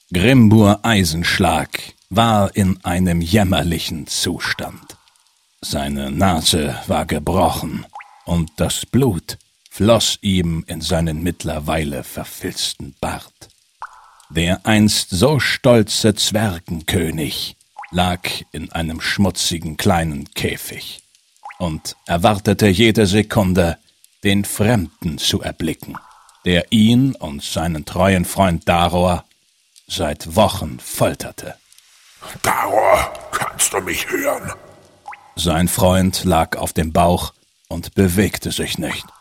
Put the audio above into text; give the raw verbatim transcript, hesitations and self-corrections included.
Grimbur Eisenschlag war in einem jämmerlichen Zustand. Seine Nase war gebrochen und das Blut floss ihm in seinen mittlerweile verfilzten Bart. Der einst so stolze Zwergenkönig lag in einem schmutzigen kleinen Käfig und erwartete jede Sekunde, den Fremden zu erblicken, der ihn und seinen treuen Freund Daror seit Wochen folterte. Daror, kannst du mich hören? Sein Freund lag auf dem Bauch und bewegte sich nicht.